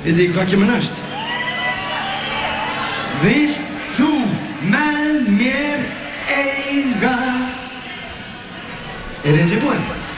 Vitið þið hvað kemur næst? Vilt þú með mér eiga? Er þið tilbúin?